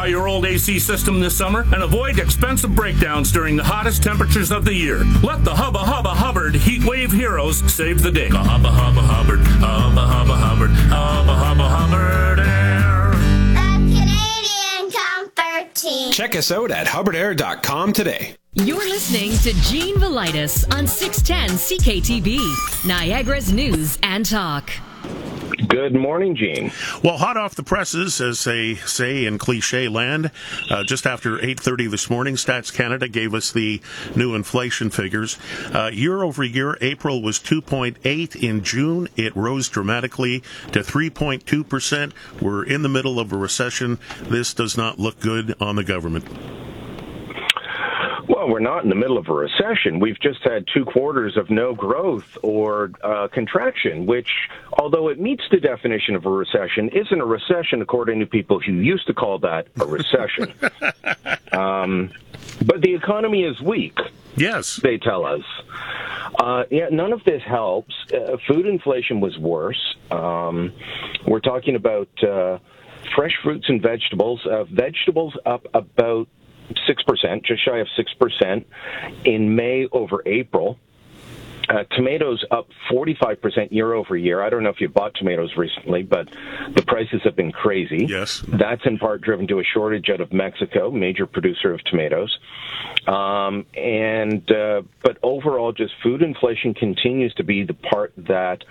your old AC system this summer and avoid expensive breakdowns during the hottest temperatures of the year. Let the Hubba Hubba Hubbard Heat Wave Heroes save the day. Hubba Hubba Hubbard, Hubba Hubba Hubbard, Hubba Hubba Hubbard Air. The Canadian Comfort Team. Check us out at hubbardair.com today. You're listening to Gene Velitis on 610 CKTB, Niagara's News and Talk. Good morning, Gene. Well, hot off the presses, as they say in cliche land, just after 8:30 this morning, Stats Canada gave us the new inflation figures. Year over year, April was 2.8. In June, it rose dramatically to 3.2%. We're in the middle of a recession. This does not look good on the government. Well, we're not in the middle of a recession. We've just had 2 quarters of no growth or contraction, which, although it meets the definition of a recession, isn't a recession according to people who used to call that a recession. But the economy is weak. Yes. They tell us. None of this helps. Food inflation was worse. We're talking about fresh fruits and vegetables. Vegetables up about 6%, just shy of 6% in May over April. Tomatoes up 45% year over year. I don't know if you bought tomatoes recently, but the prices have been crazy. Yes. That's in part driven to a shortage out of Mexico, major producer of tomatoes. But overall, just food inflation continues to be the part that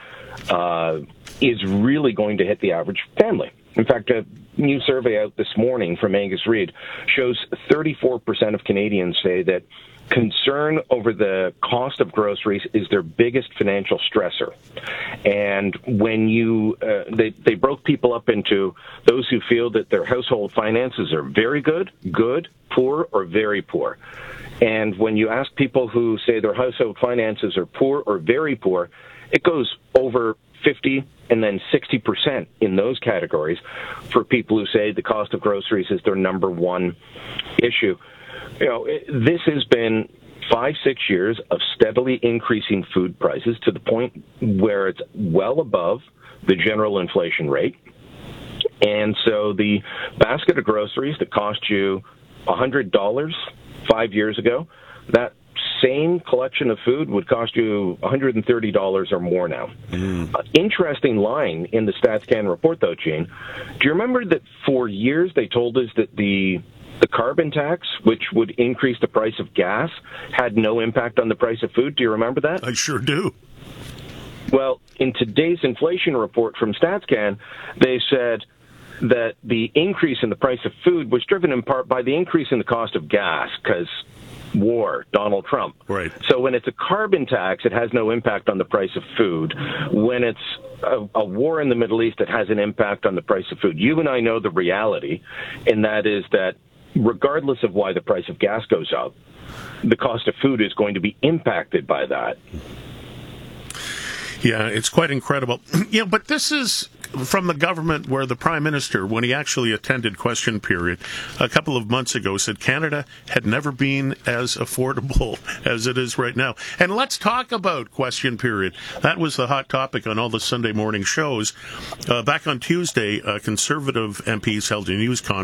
is really going to hit the average family. In fact, a new survey out this morning from Angus Reid shows 34% of Canadians say that concern over the cost of groceries is their biggest financial stressor. And when they broke people up into those who feel that their household finances are very good, poor, or very poor. And when you ask people who say their household finances are poor or very poor, it goes over 50 and then 60% in those categories for people who say the cost of groceries is their number one issue. You know, this has been 5-6 years of steadily increasing food prices to the point where it's well above the general inflation rate. And so the basket of groceries that cost you $100 5 years ago, that same collection of food would cost you $130 or more now. Interesting line in the StatsCan report, though, Gene. Do you remember that for years they told us that the carbon tax, which would increase the price of gas, had no impact on the price of food? Do you remember that? I sure do. Well, in today's inflation report from StatsCan, they said that the increase in the price of food was driven in part by the increase in the cost of gas, because war, Donald Trump. Right. So when it's a carbon tax, it has no impact on the price of food. When it's a war in the Middle East, it has an impact on the price of food. You and I know the reality, and that is that regardless of why the price of gas goes up, the cost of food is going to be impacted by that. Yeah, it's quite incredible. Yeah, but this is from the government where the Prime Minister, when he actually attended question period a couple of months ago, said Canada had never been as affordable as it is right now. And let's talk about question period. That was the hot topic on all the Sunday morning shows. Back on Tuesday, Conservative MPs held a news conference